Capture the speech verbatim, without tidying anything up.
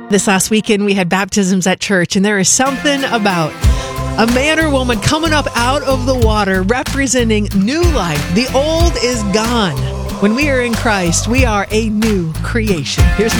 This last weekend, we had baptisms at church, and there is something about a man or woman coming up out of the water representing new life. The old is gone. When we are in Christ, we are a new creation. Here's